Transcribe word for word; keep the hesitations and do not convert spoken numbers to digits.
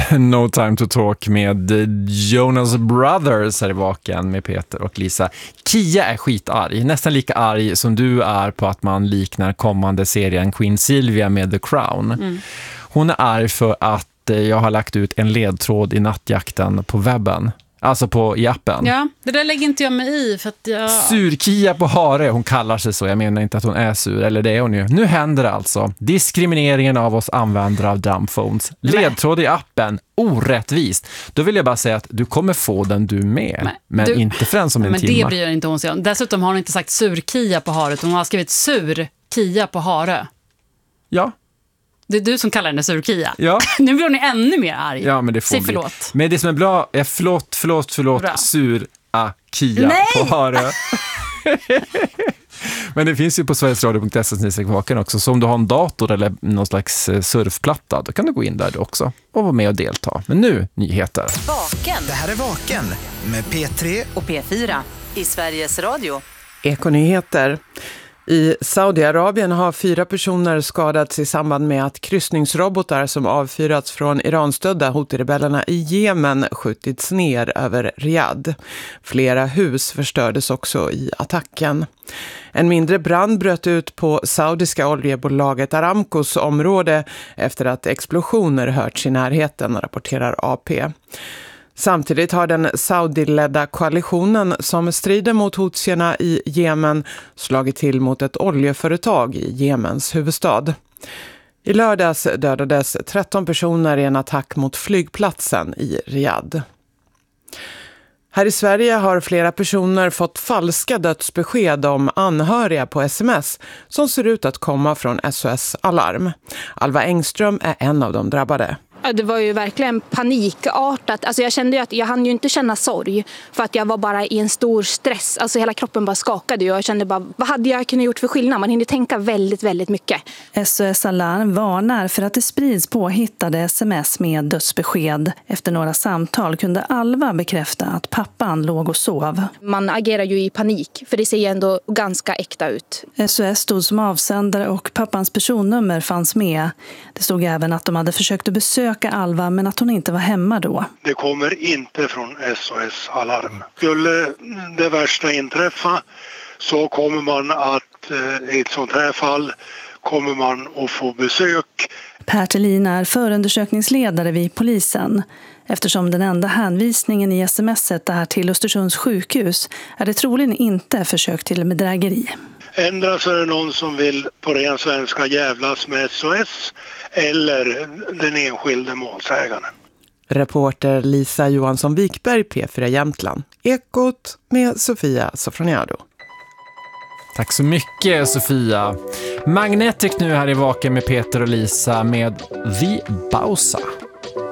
No Time to Talk med Jonas Brothers här i Vaken med Peter och Lisa. Kia är skitarg, nästan lika arg som du är på att man liknar kommande serien Queen Silvia med The Crown. Mm. Hon är arg för att jag har lagt ut en ledtråd i nattjakten på webben. Alltså på i appen. Ja, det där lägger inte jag mig i för att jag... Sur-Kia på hare, hon kallar sig så. Jag menar inte att hon är sur, eller det är hon ju. Nu händer det alltså. Diskrimineringen av oss användare av dumbphones. Ledtråd i appen, orättvist. Då vill jag bara säga att du kommer få den du med. Nej, men du... inte förrän som en men timme. Men det bryr inte hon sig om. Dessutom har hon inte sagt sur-Kia på hare, hon har skrivit sur-Kia på hare. Ja. Det är du som kallar henne sur-Kia. Ja. Nu blir hon ännu mer arg. Ja, men det får Säg bli. förlåt. Men det som är bra är förlåt, förlåt, förlåt, bra. sur-Kia på hare. Men det finns ju på sverigesradio punkt se snedstreck vaken också. Så om du har en dator eller någon slags surfplatta, då kan du gå in där också och vara med och delta. Men nu, nyheter. Vaken. Det här är Vaken med P tre och P fyra i Sveriges Radio. Ekonyheter. I Saudiarabien har fyra personer skadats i samband med att kryssningsrobotar som avfyrats från Iranstödda Houthi-rebellerna i Jemen skjutits ner över Riyadh. Flera hus förstördes också i attacken. En mindre brand bröt ut på saudiska oljebolaget Aramcos område efter att explosioner hörts i närheten, rapporterar A P. Samtidigt har den Saudi-ledda koalitionen som strider mot houthierna i Jemen slagit till mot ett oljeföretag i Jemens huvudstad. I lördags dödades tretton personer i en attack mot flygplatsen i Riyadh. Här i Sverige har flera personer fått falska dödsbesked om anhöriga på sms som ser ut att komma från S O S Alarm. Alva Engström är en av de drabbade. Ja, det var ju verkligen panikartat. Alltså jag kände ju att jag hann ju inte känna sorg för att jag var bara i en stor stress. Alltså hela kroppen bara skakade och jag kände bara, vad hade jag kunnat gjort för skillnad? Man hinner tänka väldigt, väldigt mycket. S O S Alarm varnar för att det sprids påhittade sms med dödsbesked. Efter några samtal kunde Alva bekräfta att pappan låg och sov. Man agerar ju i panik för det ser ju ändå ganska äkta ut. S O S stod som avsändare och pappans personnummer fanns med. Det stod även att de hade försökt att besöka Alva men att hon inte var hemma då. Det kommer inte från S O S Alarm. Skulle det värsta inträffa så kommer man att i ett sånt här fall kommer man att få besök. Per Thelin är förundersökningsledare vid polisen. Eftersom den enda hänvisningen i smset är till Östersunds sjukhus är det troligen inte försök till bedrägeri. Ändra så är det någon som vill på ren svenska jävlas med S O S eller den enskilde målsägaren. Reporter Lisa Johansson-Wikberg, P fyra Jämtland. Ekot med Sofia Sofroniado. Tack så mycket, Sofia. Magnetic nu här i Vaken med Peter och Lisa med The Bausa.